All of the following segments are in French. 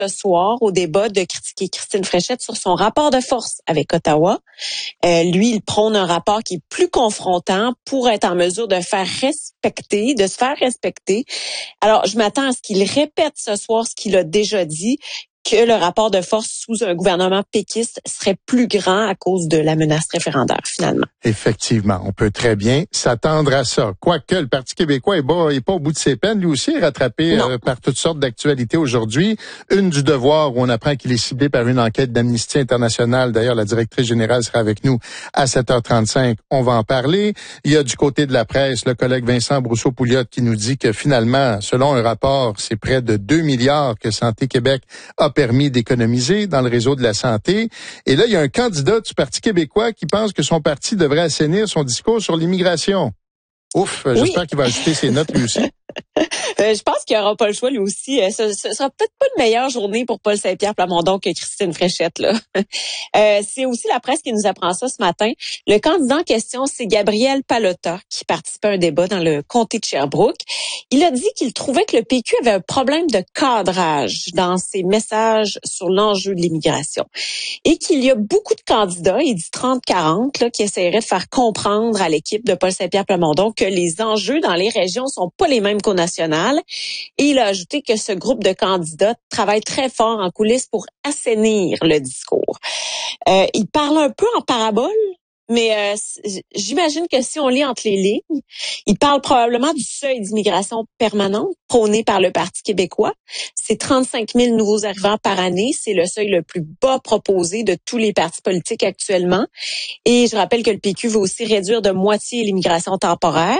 ce soir au débat de critiquer Christine Fréchette sur son rapport de force avec Ottawa. Lui, il prône un rapport qui est plus confrontant pour être en mesure de se faire respecter. Alors, je m'attends à ce qu'il répète ce soir ce qu'il a déjà dit, que le rapport de force sous un gouvernement péquiste serait plus grand à cause de la menace référendaire, finalement. Effectivement, on peut très bien s'attendre à ça. Quoique le Parti québécois est pas au bout de ses peines, lui aussi est rattrapé par toutes sortes d'actualités aujourd'hui. Une du Devoir, où on apprend qu'il est ciblé par une enquête d'Amnesty International. D'ailleurs, la directrice générale sera avec nous à 7h35. On va en parler. Il y a du côté de la presse, le collègue Vincent Brousseau-Pouliot qui nous dit que finalement, selon un rapport, c'est près de 2 milliards que Santé Québec a permis d'économiser dans le réseau de la santé. Et là, il y a un candidat du Parti québécois qui pense que son parti devrait assainir son discours sur l'immigration. Ouf, j'espère qu'il va ajouter ses notes lui aussi. Je pense qu'il n'aura pas le choix lui aussi. Ce sera peut-être pas une meilleure journée pour Paul Saint-Pierre Plamondon que Christine Fréchette, là. C'est aussi la presse qui nous apprend ça ce matin. Le candidat en question, c'est Gabriel Pallotta, qui participait à un débat dans le comté de Sherbrooke. Il a dit qu'il trouvait que le PQ avait un problème de cadrage dans ses messages sur l'enjeu de l'immigration. Et qu'il y a beaucoup de candidats, il dit 30-40, là, qui essaieraient de faire comprendre à l'équipe de Paul Saint-Pierre Plamondon que les enjeux dans les régions sont pas les mêmes qu'au national. Et il a ajouté que ce groupe de candidats travaille très fort en coulisses pour assainir le discours. Il parle un peu en parabole, mais j'imagine que si on lit entre les lignes, il parle probablement du seuil d'immigration permanente prôné par le Parti québécois. C'est 35 000 nouveaux arrivants par année. C'est le seuil le plus bas proposé de tous les partis politiques actuellement. Et je rappelle que le PQ veut aussi réduire de moitié l'immigration temporaire.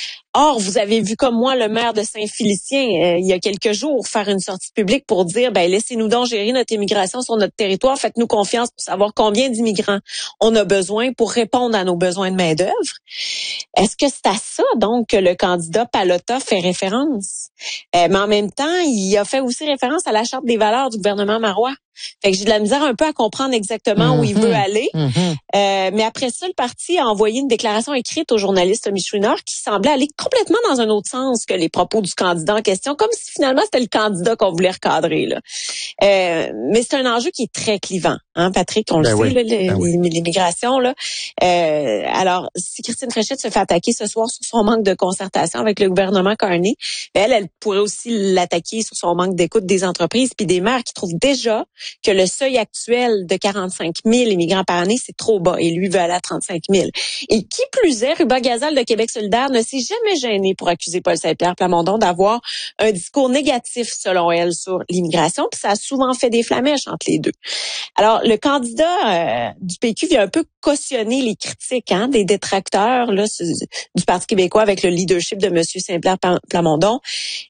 Or, vous avez vu comme moi le maire de Saint-Félicien il y a quelques jours faire une sortie publique pour dire laissez-nous donc gérer notre immigration sur notre territoire, faites-nous confiance pour savoir combien d'immigrants on a besoin pour répondre à nos besoins de main-d'œuvre. Est-ce que c'est à ça donc que le candidat Pallotta fait référence? Mais en même temps, il a fait aussi référence à la charte des valeurs du gouvernement marois. Fait que j'ai de la misère un peu à comprendre exactement où il veut aller. Mais après ça, le parti a envoyé une déclaration écrite au journaliste Michouinard qui semblait aller complètement dans un autre sens que les propos du candidat en question, comme si finalement c'était le candidat qu'on voulait recadrer, là. Mais c'est un enjeu qui est très clivant, hein, Patrick, on le sait, là, l'immigration, là. Alors, si Christine Fréchette se fait attaquer ce soir sur son manque de concertation avec le gouvernement Carney, elle pourrait aussi l'attaquer sur son manque d'écoute des entreprises puis des maires qui trouvent déjà que le seuil actuel de 45 000 immigrants par année, c'est trop bas. Et lui veut aller à 35 000. Et qui plus est, Ruba Gazal de Québec solidaire ne s'est jamais gênée pour accuser Paul Saint-Pierre Plamondon d'avoir un discours négatif, selon elle, sur l'immigration. Puis ça a souvent fait des flamèches entre les deux. Alors, le candidat du PQ vient un peu cautionner les critiques des détracteurs là, du Parti québécois avec le leadership de M. Saint-Pierre Plamondon.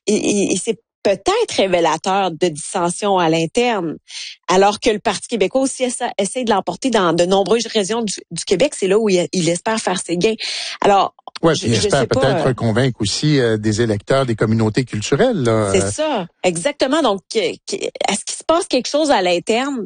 Et c'est peut-être révélateur de dissension à l'interne, alors que le Parti québécois aussi essaie de l'emporter dans de nombreuses régions du Québec. C'est là où il espère faire ses gains. Alors, il espère peut-être convaincre aussi des électeurs des communautés culturelles. Là. C'est ça, exactement. Donc, est-ce qu'il se passe quelque chose à l'interne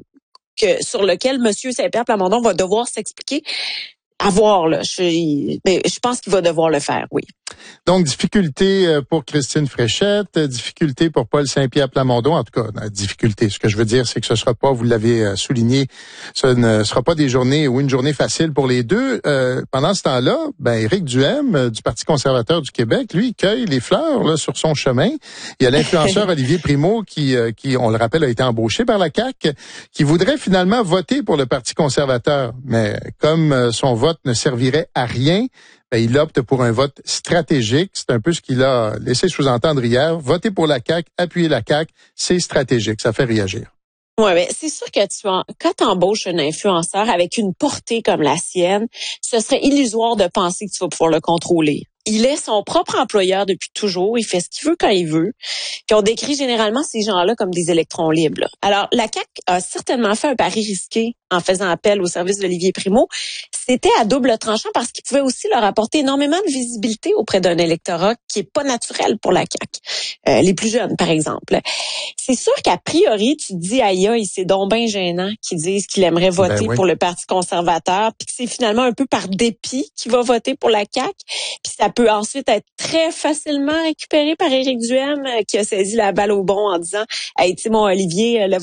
sur lequel M. Saint-Pierre Plamondon va devoir s'expliquer? À voir, là. Mais je pense qu'il va devoir le faire, oui. Donc, difficulté pour Christine Fréchette, difficulté pour Paul Saint-Pierre Plamondon. En tout cas, difficulté. Ce que je veux dire, c'est que ce sera pas, vous l'avez souligné, ce ne sera pas des journées ou une journée facile pour les deux. Pendant ce temps-là, Éric Duhaime, du Parti conservateur du Québec, lui, cueille les fleurs là, sur son chemin. Il y a l'influenceur Olivier Primo qui, on le rappelle, a été embauché par la CAQ, qui voudrait finalement voter pour le Parti conservateur. Mais comme son vote ne servirait à rien, il opte pour un vote stratégique. C'est un peu ce qu'il a laissé sous-entendre hier. Voter pour la CAQ, appuyer la CAQ, c'est stratégique. Ça fait réagir. Ouais, mais c'est sûr que quand tu embauches un influenceur avec une portée comme la sienne, ce serait illusoire de penser que tu vas pouvoir le contrôler. Il est son propre employeur depuis toujours. Il fait ce qu'il veut quand il veut. Puis on décrit généralement ces gens-là comme des électrons libres, là. Alors, la CAQ a certainement fait un pari risqué en faisant appel au service d'Olivier Primo. C'était à double tranchant parce qu'il pouvait aussi leur apporter énormément de visibilité auprès d'un électorat qui est pas naturel pour la CAQ. Les plus jeunes, par exemple. C'est sûr qu'à priori, tu te dis, aïe, c'est donc bien gênant qu'ils disent qu'il aimerait voter pour le Parti conservateur, puis que c'est finalement un peu par dépit qu'il va voter pour la CAQ. Puis ça peut ensuite être très facilement récupérée par Éric Duhaime, qui a saisi la balle au bond en disant « Hey, tu sais, mon Olivier, le